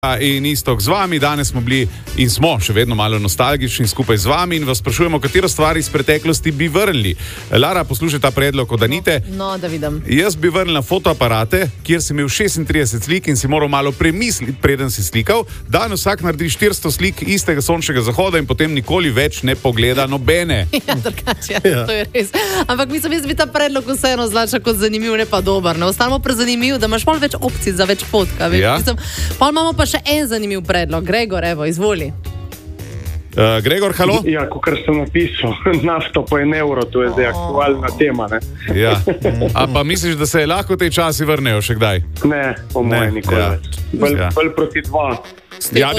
In Iztok z vami, danes smo bili in smo še vedno malo nostalgični skupaj z vami in vas sprašujemo, katero stvar iz preteklosti bi vrnili. Lara, poslušaj ta predlog od Anite. No, da vidim. Jaz bi vrnila fotoaparate, kjer si imel 36 slik in si moral malo premisliti, preden si slikal. Dan vsak naredi 400 slik istega sončnega zahoda in potem nikoli več ne pogleda nobene. Ja, drugače, to je res. Ampak mislim, jaz bi ta predlog vseeno označil kot zanimiv, ne pa dober. Ne ostanemo prezanimiv, da imaš malo več opcij za več fotka. Ja. Pa imamo pa še en zanimiv predlog. Gregor, evo, izvoli. Gregor, halo? Ja, kot sem napisal, nafto po 1 evro, to je zdaj aktualna tema, ne? Ja. A pa misliš, da se lahko te časi vrnejo še kdaj? Ne, po moje nikoli več. Bolj proti 2. Ja,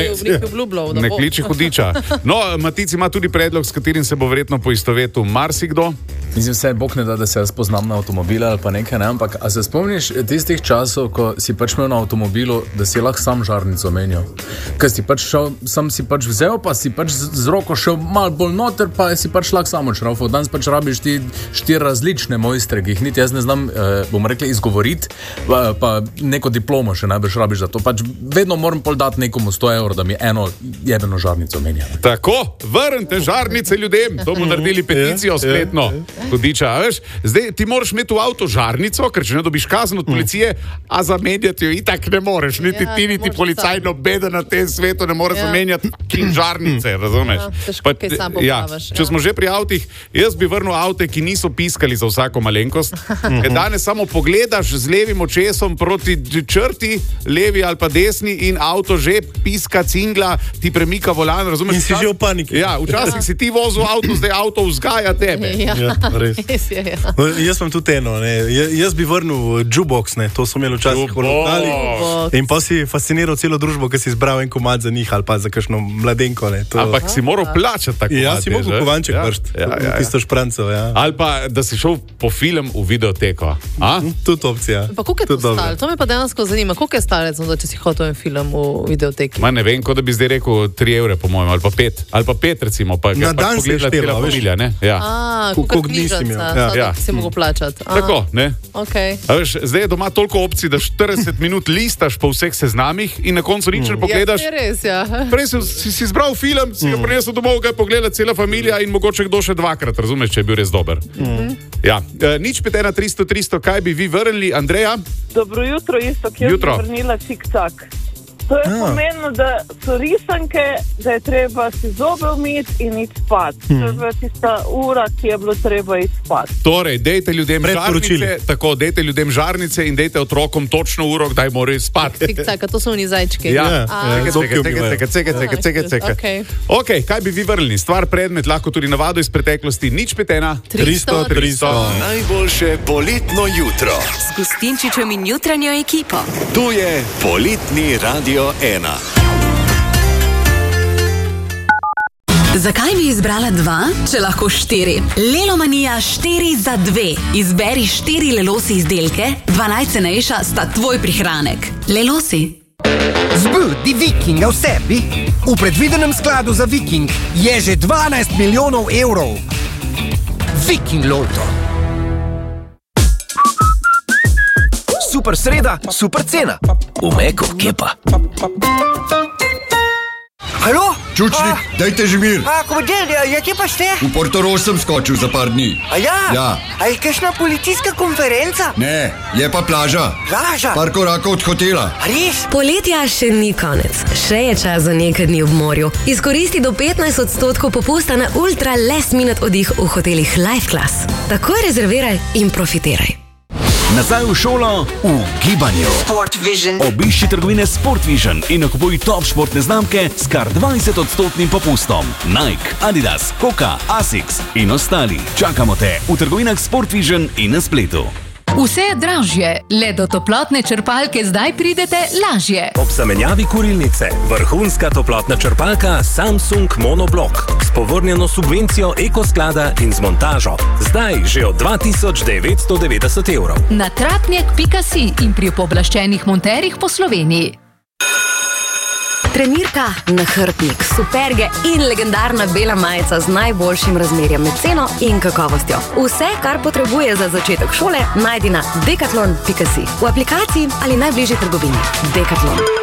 ne kliči hudiča. No, Matic ima tudi predlog, s katerim se bo verjetno poistovetil marsikdo. Mislim, vse Bog ne da, da se jaz poznam na avtomobile ali pa nekaj, ne? Ampak a se spomniš tistih časov, ko si pač imel na avtomobilu, da si lahko sam žarnico menjal? Ker si pač šel, sam si pač vzel, pa si pač z roko šel malo bolj noter, pa si pač lahko samo šrafal. Danes pač rabiš ti 4 različne mojstre, ki jih niti jaz ne znam, bomo rekli, izgovoriti, pa neko diplomo še najbrž rabiš za to. Pač vedno moram pol dati nekomu 100 evrov, da mi eno jebeno žarnico menja. Tako, vrnite žarnice ljudem, to bomo naredili peticijo spletno. Hudiča, veš? Zdaj ti moraš imeti v avto žarnico, ker če ne dobiš kazen od policije, a zamenjati jo itak ne moreš. Niti ti, niti policaj, nobeden na tem svetu ne more zamenjati žarnice, razumeš? Težko, kaj sam poplavaš. Če smo že pri avtih, jaz bi vrnil avte, ki niso piskali za vsako malenkost. Danes samo pogledaš z levim očesom proti črti, levi ali pa desni in avto že piska, cingla, ti premika volan, razumeš? In si že v paniki. Ja, včasih si ti vozil avto, zdaj avto vzgaja tebe. Ja, res je, ja. Jaz sem tudi eno, ne. Jaz bi vrnil jukebox, ne. To so imeli včasih v lokali. In pa si fasciniral celo družbo, ker si izbral en komad za njih ali pa za kakšno mladenko, ne. Ampak si moral plačati ta komad. Ja, si mogel kovanček vršt. Tisto šprancov, ja. Ali pa, da si šel po film v videoteko. Tudi opcija. Pa koliko je to stalo? To me pa dejansko zanima. Koliko je stalo, če si hotel en film v videoteki? Ma ne vem, kot da bi zdaj rekel 3 evre, po mojem, ali pa 5. Ali pa 5, recimo. Pa na dan si štela, familija, ne? Ja. Koliko nisi imel. Ja. Si mogel plačati. Tako, ne? Okay. A veš, zdaj je doma toliko opcij, da 40 minut listaš po vseh seznamih in na koncu nič ne pogledaš. Ja, res, ja. Prej si izbral film, si ga prinesel domov, ga je pogledala cela familija in mogoče kdo še 2-krat, razumeš, če je bil res dober. Ja. Nič 51300, kaj bi vi vrnili, Andreja? Dobro jutro, Iztok, jaz bi vrnila cik-cak. To je pomenilo, da so risanke, da je treba si zobe umiti in iti spat. To je bila tista ura, ki je bilo treba iti spat. Torej, dejte ljudem žarnice, tako, dejte ljudem žarnice in dejte otrokom točno uro, kdaj morajo spat. Cik-caka, to so oni zajčki. Ja, ceka. Ok, kaj bi vi vrnili? Stvar, predmet, lahko tudi navado iz preteklosti. Nič 51300. Najboljše poletno jutro. S Gustinčičem in jutranjo ekipo. Tu je Poletni Radio 1. Zakaj bi izbrala 2, če lahko 4? Lelomanija 4 za 2. Izberi 4 Lelosi izdelke, 2 najcenejša sta tvoj prihranek. Lelosi. Zbudi Vikinga v sebi. V predvidenem skladu za Viking je že 12 milijonov evrov. Viking Loto. Super sreda, super cena. V Meku, kje pa? Halo? Čučnik, dajte že mir. Komandir, kje pa ste? V Portorož sem skočil za par dni. Ja? A je kakšna policijska konferenca? Ne, je pa plaža. Plaža? Par korakov od hotela. Res? Poletja še ni konec. Še je čas za nekaj dni ob morju. Izkoristi do 15% popusta na ultra last minute oddih v hotelih Life Class. Takoj rezerviraj in profitiraj. Nazaj v šolo v gibanju. Sport Vision. Obišči trgovine Sport Vision in nakupuj top športne znamke s kar 20% popustom. Nike, Adidas, Hoka, Asics in ostali. Čakamo te v trgovinah Sport Vision in na spletu. Vse je dražje, le do toplotne črpalke zdaj pridete lažje. Ob zamenjavi kurilnice, vrhunska toplotna črpalka Samsung Monoblock s povrnjeno subvencijo ekosklada in z montažo. Zdaj že od 2990 evrov. Na tratnjak.si in pri pooblaščenih monterjih po Sloveniji. Trenirka, nahrbtnik, superge in legendarna bela majica z najboljšim razmerjem med ceno in kakovostjo. Vse, kar potrebuje za začetek šole, najdi na decathlon.si v aplikaciji ali najbližji trgovini. Decathlon.